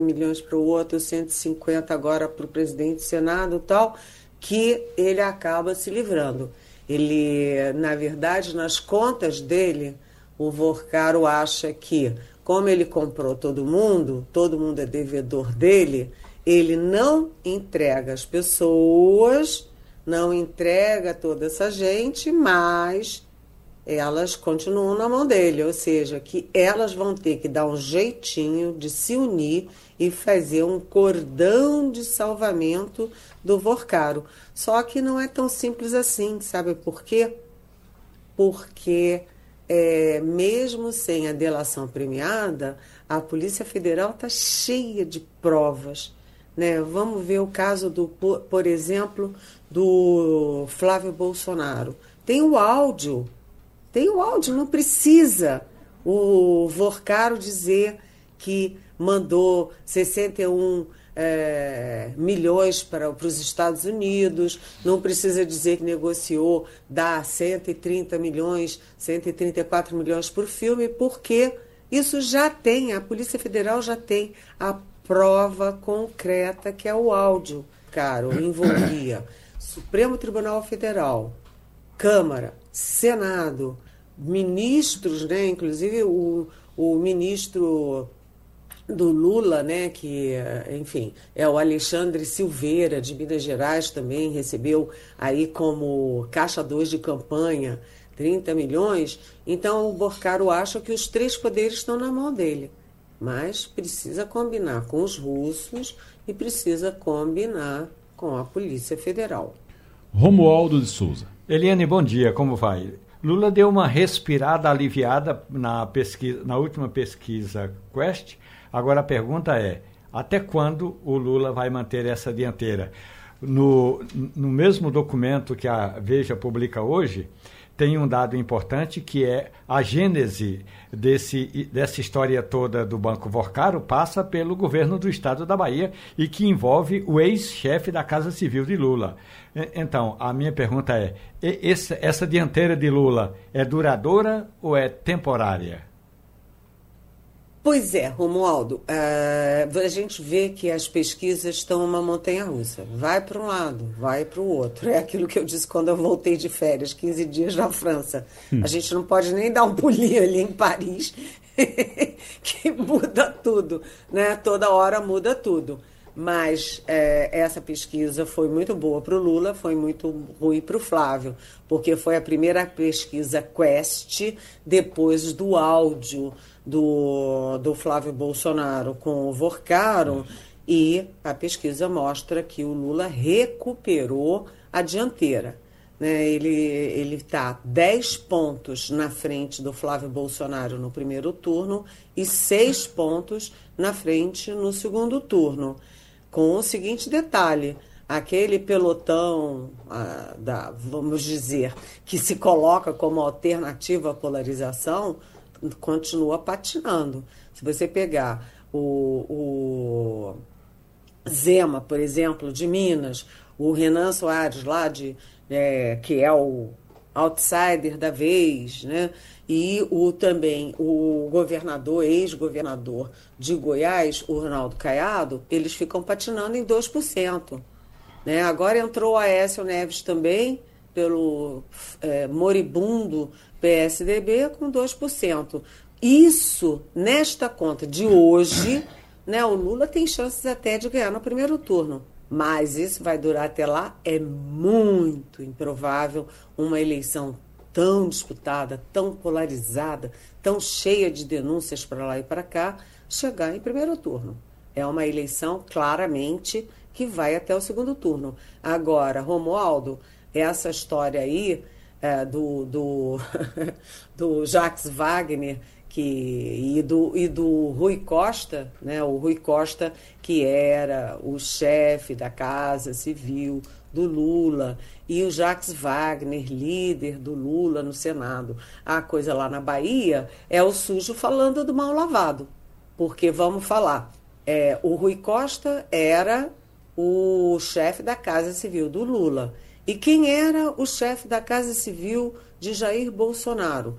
milhões para o outro, 150 agora para o presidente do Senado e tal, que ele acaba se livrando. Ele, na verdade, nas contas dele, o Vorcaro acha que, como ele comprou todo mundo é devedor dele, ele não entrega as pessoas, não entrega toda essa gente, mas elas continuam na mão dele, ou seja, que elas vão ter que dar um jeitinho de se unir e fazer um cordão de salvamento do Vorcaro. Só que não é tão simples assim, sabe por quê? Porque mesmo sem a delação premiada, a Polícia Federal está cheia de provas. Né? Vamos ver o caso, por exemplo, do Flávio Bolsonaro. Tem o áudio, não precisa o Vorcaro dizer que mandou 61 milhões para os Estados Unidos, não precisa dizer que negociou dar 130 milhões, 134 milhões por filme, porque isso já tem, a Polícia Federal já tem a prova concreta que é o áudio. Caro, envolvia Supremo Tribunal Federal, Câmara, Senado, ministros, né? Inclusive o ministro do Lula, né? Que, enfim, é o Alexandre Silveira, de Minas Gerais, também recebeu aí como caixa 2 de campanha 30 milhões. Então o Vorcaro acha que os três poderes estão na mão dele. Mas precisa combinar com os russos e precisa combinar com a Polícia Federal. Romualdo de Souza. Eliane, bom dia, como vai? Lula deu uma respirada aliviada na última pesquisa Quest. Agora a pergunta é, até quando o Lula vai manter essa dianteira? No mesmo documento que a Veja publica hoje, tem um dado importante que é a gênese dessa história toda do Banco Vorcaro passa pelo governo do estado da Bahia e que envolve o ex-chefe da Casa Civil de Lula. Então, a minha pergunta é, essa dianteira de Lula é duradoura ou é temporária? Pois é, Romualdo, a gente vê que as pesquisas estão uma montanha-russa. Vai para um lado, vai para o outro. É aquilo que eu disse quando eu voltei de férias, 15 dias na França. A gente não pode nem dar um pulinho ali em Paris, que muda tudo, né? Toda hora muda tudo. Mas essa pesquisa foi muito boa para o Lula, foi muito ruim para o Flávio, porque foi a primeira pesquisa Quest depois do áudio do Flávio Bolsonaro com o Vorcaro, e a pesquisa mostra que o Lula recuperou a dianteira. Né? Ele está 10 pontos na frente do Flávio Bolsonaro no primeiro turno e 6 pontos na frente no segundo turno. Com o seguinte detalhe, aquele pelotão, vamos dizer, que se coloca como alternativa à polarização, continua patinando. Se você pegar o Zema, por exemplo, de Minas, o Renan Soares lá, que é o outsider da vez, né? E também o governador, ex-governador de Goiás, o Ronaldo Caiado, eles ficam patinando em 2%. Né? Agora entrou o Aécio Neves também, pelo moribundo PSDB, com 2%. Isso, nesta conta de hoje, né, o Lula tem chances até de ganhar no primeiro turno. Mas isso vai durar até lá? É muito improvável uma eleição tão disputada, tão polarizada, tão cheia de denúncias para lá e para cá, chegar em primeiro turno. É uma eleição, claramente, que vai até o segundo turno. Agora, Romualdo, essa história aí do Jacques Wagner e do Rui Costa, né? O Rui Costa, que era o chefe da Casa Civil do Lula, e o Jacques Wagner, líder do Lula no Senado. A coisa lá na Bahia é o sujo falando do mal lavado. Porque, vamos falar, o Rui Costa era o chefe da Casa Civil do Lula. E quem era o chefe da Casa Civil de Jair Bolsonaro?